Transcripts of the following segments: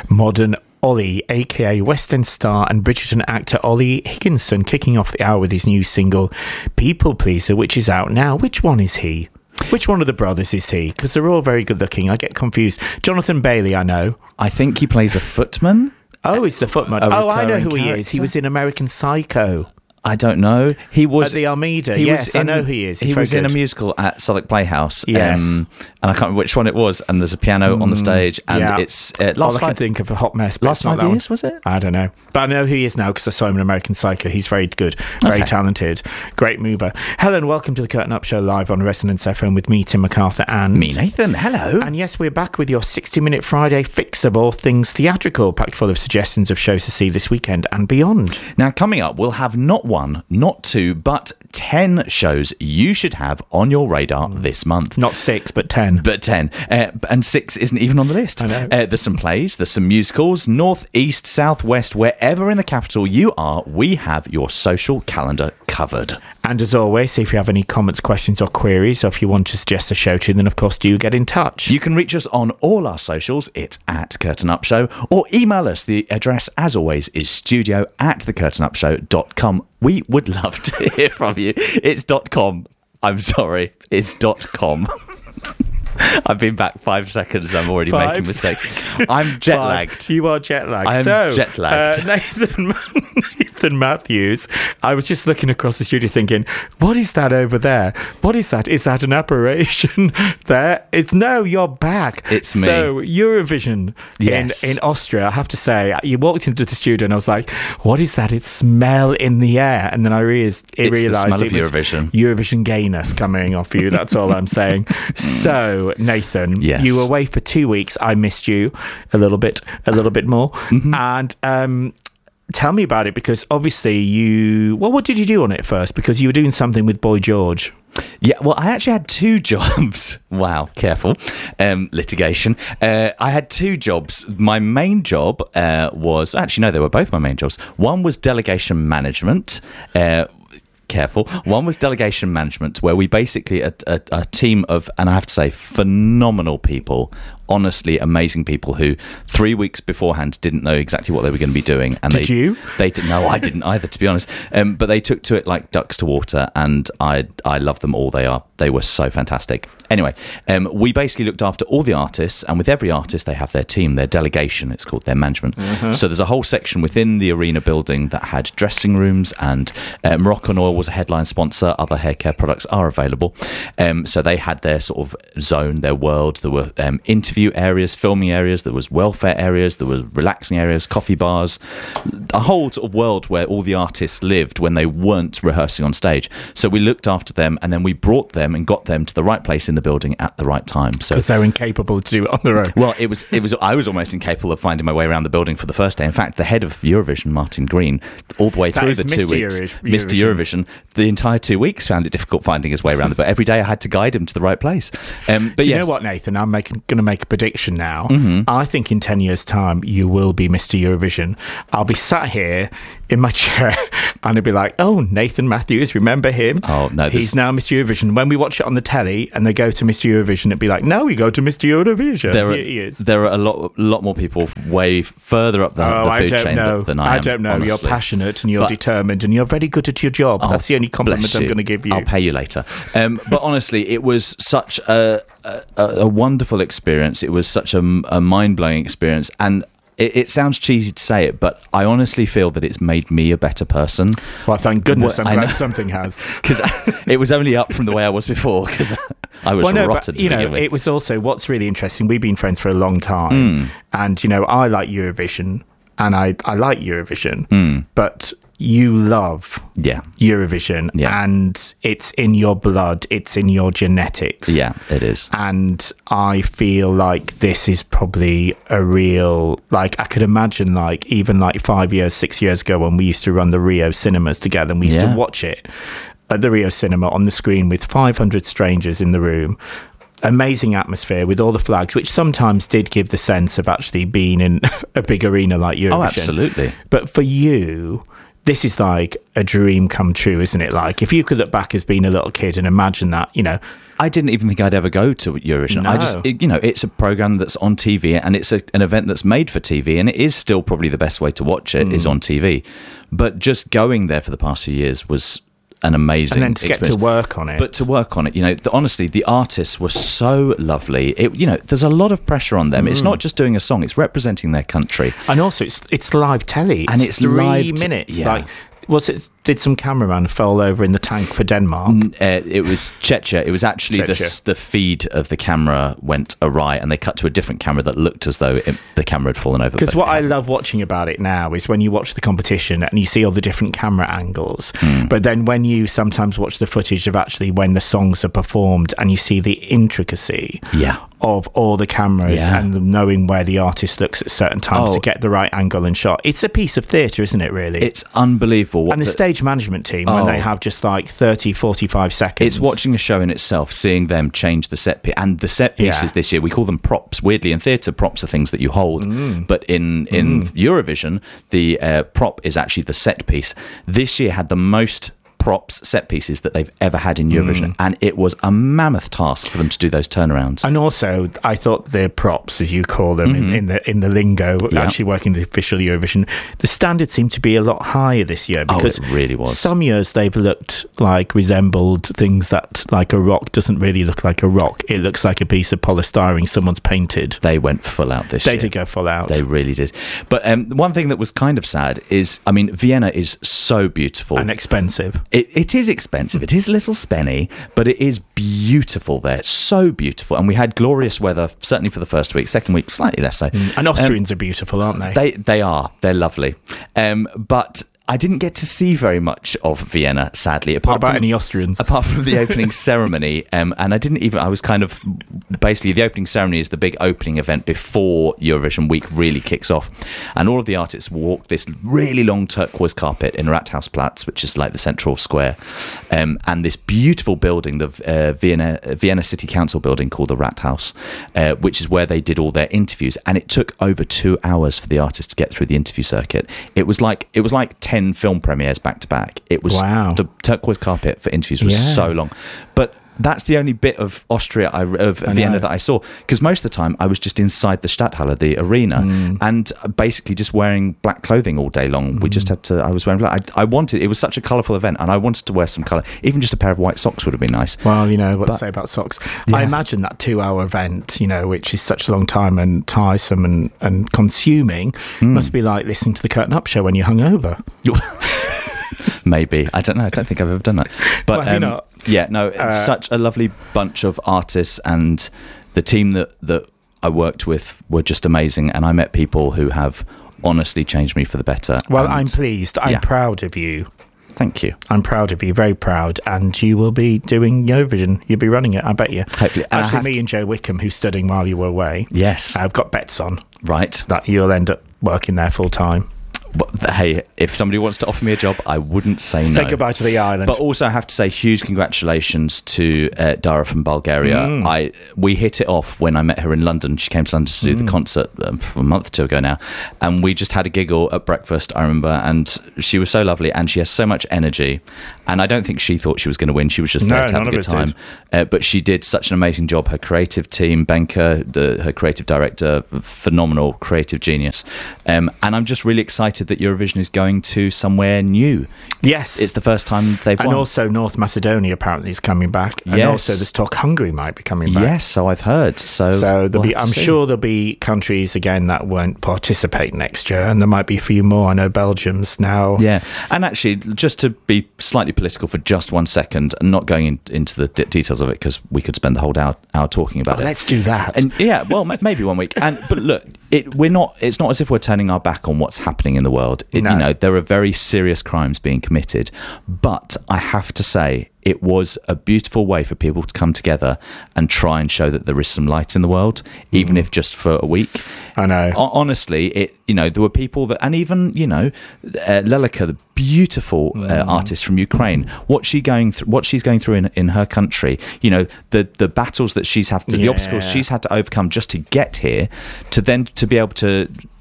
Modern Ollie, aka West End star and Bridgerton actor Ollie Higginson, kicking off the hour with his new single, People Pleaser, which is out now. Which one is he? Which one of the brothers is he? Because they're all very good looking. I get confused. Jonathan Bailey, I know. I think he plays a footman. Oh, he's the footman. Oh, I know who he is. He was in American Psycho. I don't know. He was at the Almeida. Yes, I know who he is. He was in a musical at Southwark Playhouse. Yes, and I can't remember which one it was. And there's a piano on the stage, and it's last. I can think of a hot mess. Last 5 years, was it? I don't know, but I know who he is now because I saw him in American Psycho. He's very good, very talented, great mover. Helen, welcome to the Curtain Up Show live on Resonance FM with me, Tim MacArthur, and me, Nathan. Hello. And yes, we're back with your 60-minute Friday fix of all things theatrical, packed full of suggestions of shows to see this weekend and beyond. Now, coming up, we'll have not one, not two, but 10 shows you should have on your radar this month. Not 6, but 10. But 10. And 6 isn't even on the list. I know. There's some plays, there's some musicals, north, east, south, west, wherever in the capital you are, we have your social calendar covered. And as always, if you have any comments, questions or queries, or if you want to suggest a show tune, then of course do get in touch. You can reach us on all our socials. It's at Curtain Up Show, or email us. The address, as always, is studio@thecurtainupshow.com. We would love to hear from you. It's .com. I'm sorry. It's .com. I've been back 5 seconds. I'm already making mistakes. I'm jet lagged. You are jet lagged. I am jet lagged. Nathan Matthews. I was just looking across the studio thinking, what is that over there? What is that? Is that an apparition there? No, you're back. It's me. So Eurovision in Austria, I have to say, you walked into the studio and I was like, what is that? It's smell in the air. And then I realised the smell of Eurovision. Eurovision gayness coming off you. That's all I'm saying. So, Nathan, you were away for 2 weeks. I missed you a little bit more. Mm-hmm. And tell me about it, because obviously what did you do on it first? Because you were doing something with Boy George. Yeah, well, I actually had 2 jobs. Wow, careful. Litigation. I had 2 jobs. My main job was... Actually, no, they were both my main jobs. One was delegation management. Careful. One was delegation management, where we basically a team of, and I have to say, phenomenal people, honestly amazing people who 3 weeks beforehand didn't know exactly what they were going to be doing. And Did you? They didn't. No, I didn't either, to be honest. But they took to it like ducks to water, and I love them all. They were so fantastic. Anyway, we basically looked after all the artists, and with every artist they have their team, their delegation, it's called, their management. Mm-hmm. So there's a whole section within the arena building that had dressing rooms, and Moroccan Oil was a headline sponsor. Other hair care products are available. So they had their sort of zone, their world. There were interview areas, filming areas, there was welfare areas, there was relaxing areas, coffee bars, a whole sort of world where all the artists lived when they weren't rehearsing on stage. So we looked after them, and then we brought them and got them to the right place in the building at the right time. So because they're incapable to do it on their own. Well, it was. I was almost incapable of finding my way around the building for the first day. In fact, the head of Eurovision, Martin Green, all the way through the 2 weeks, Mr. Eurovision, the entire 2 weeks found it difficult finding his way around. But every day I had to guide him to the right place. But you know what, Nathan? I'm going to make a prediction now. Mm-hmm. I think in 10 years' time you will be Mr. Eurovision. I'll be sat here in my chair and I'll be like, oh, Nathan Matthews, remember him? Oh no, he's now Mr. Eurovision. When we watch it on the telly and they go to Mr. Eurovision, it'd be like, no, we go to Mr. Eurovision. There are a lot more people way further up the food chain than I am. I don't know. Honestly. You're passionate and you're determined and you're very good at your job. That's the only compliment I'm going to give you. I'll pay you later. But honestly, it was such a wonderful experience. It was such a mind-blowing experience, and it sounds cheesy to say it, but I honestly feel that it's made me a better person. Well, thank goodness. I'm glad something has. Because it was only up from the way I was before, because I was rotten to begin with. It was also, what's really interesting, we've been friends for a long time, and, I like Eurovision, and I like Eurovision, but you love Eurovision, and it's in your blood, it's in your genetics. Yeah, it is. And I feel like this is probably a real, I could imagine even 5 years, 6 years ago when we used to run the Rio cinemas together and we used to watch it at the Rio cinema on the screen with 500 strangers in the room. Amazing atmosphere with all the flags, which sometimes did give the sense of actually being in a big arena like Eurovision. Oh, absolutely. But for you, this is like a dream come true, isn't it? Like, if you could look back as being a little kid and imagine that, I didn't even think I'd ever go to Eurovision. No. It's a program that's on TV, and it's an event that's made for TV, and it is still probably the best way to watch it is on TV. But just going there for the past few years was an amazing and then to experience. Get to work on it. But to work on it, honestly, the artists were so lovely. There's a lot of pressure on them. It's not just doing a song; it's representing their country. And also, it's live telly, and it's 3 live minutes. Yeah. Like, did some cameraman fall over in the tank for Denmark? It was Czechia. It was actually the feed of the camera went awry, and they cut to a different camera that looked as though the camera had fallen over. Because what I love watching about it now is when you watch the competition and you see all the different camera angles, but then when you sometimes watch the footage of actually when the songs are performed and you see the intricacy of all the cameras and knowing where the artist looks at certain times to get the right angle and shot. It's a piece of theatre, isn't it, really? It's unbelievable. And the stage management team, when they have just like 30, 45 seconds. It's watching a show in itself, seeing them change the set piece. And the set pieces this year, we call them props. Weirdly, in theatre, props are things that you hold. But in Eurovision, the prop is actually the set piece. This year had the most props set pieces that they've ever had in Eurovision, and it was a mammoth task for them to do those turnarounds. And also, I thought the props, as you call them in the lingo, actually working the official Eurovision, the standard seemed to be a lot higher this year, because it really was. Some years they've looked like resembled things that, like, a rock doesn't really look like a rock. It looks like a piece of polystyrene someone's painted. They went full out this year. They did go full out. They really did. But one thing that was kind of sad is, Vienna is so beautiful and expensive. It is expensive. It is a little spenny, but it is beautiful there. So beautiful. And we had glorious weather, certainly for the first week. Second week, slightly less so. And Austrians are beautiful, aren't they? They are. They're lovely. But I didn't get to see very much of Vienna, sadly. What about any Austrians? Apart from the opening ceremony. And I was kind of, basically, the opening ceremony is the big opening event before Eurovision week really kicks off. And all of the artists walk this really long turquoise carpet in Rathausplatz, which is like the central square. And this beautiful building, the Vienna City Council building called the Rathaus, which is where they did all their interviews. And it took over 2 hours for the artists to get through the interview circuit. It was like 10 film premieres back to back. It was the turquoise carpet for interviews was so long, but that's the only bit of Vienna that I saw, because most of the time I was just inside the Stadthalle, the arena, and basically just wearing black clothing all day long. I was wearing black. It was such a colourful event, and I wanted to wear some colour. Even just a pair of white socks would have been nice. Well, what to say about socks. I imagine that 2-hour event, which is such a long time and tiresome and consuming, must be like listening to the Curtain Up show when you're hungover. Maybe. I don't know. I don't think I've ever done that. But not. It's such a lovely bunch of artists, and the team that I worked with were just amazing, and I met people who have honestly changed me for the better. Well, I'm pleased. I'm proud of you. Thank you. I'm proud of you, very proud. And you will be doing Eurovision. You'll be running it, I bet you. Hopefully. Actually, me and Joe Wickham, who's studying while you were away. Yes. I've got bets on. Right. That you'll end up working there full time. But, hey, if somebody wants to offer me a job, I wouldn't say no. Say goodbye to the island. But also, I have to say huge congratulations to Dara from Bulgaria. We hit it off when I met her in London. She came to London to do the concert a month or two ago now, and we just had a giggle at breakfast, I remember, and she was so lovely, and she has so much energy, and I don't think she thought she was going to win. She was just there to have a good time. But she did such an amazing job. Her creative team, Benka, her creative director, phenomenal creative genius. And I'm just really excited that Eurovision is going to somewhere new. Yes. It's the first time they've won. And also North Macedonia apparently is coming back. And also there's talk Hungary might be coming back. Yes, so I've heard. So I'm sure there'll be countries again that won't participate next year, and there might be a few more. I know Belgium's now. Yeah, and actually, just to be slightly political for just 1 second, and not going into the details of it, because we could spend the whole hour talking about it. Let's do that. And maybe 1 week. But look, it's not as if we're turning our back on what's happening in the world. There are very serious crimes being committed, but I have to say it was a beautiful way for people to come together and try and show that there is some light in the world, even if just for a week. I know. Honestly, there were people that, and even Lelika, the beautiful artist from Ukraine, what she's going through in her country, the battles that the obstacles she's had to overcome just to get here, to be able to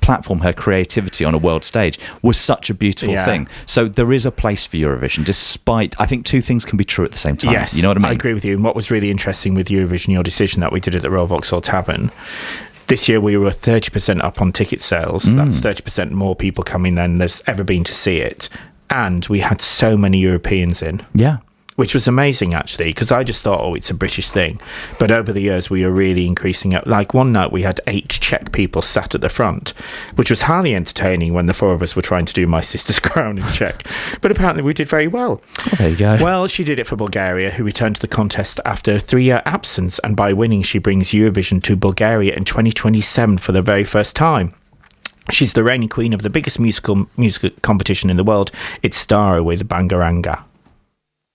platform her creativity on a world stage was such a beautiful thing. So there is a place for Eurovision, despite, I think two things can be true at the same time. Yes, you know what I mean? I agree with you. And what was really interesting with Eurovision, your decision that we did at the Royal Vauxhall Tavern, this year we were 30% up on ticket sales. That's 30% more people coming than there's ever been to see it. And we had so many Europeans in. Yeah. Which was amazing, actually, because I just thought, oh, it's a British thing. But over the years, we were really increasing it. Like one night, we had 8 Czech people sat at the front, which was highly entertaining when the 4 of us were trying to do My Sister's Crown in Czech. But apparently, we did very well. Oh, there you go. Well, she did it for Bulgaria, who returned to the contest after a 3-year absence. And by winning, she brings Eurovision to Bulgaria in 2027 for the very first time. She's the reigning queen of the biggest music competition in the world. It's Stara with Bangaranga.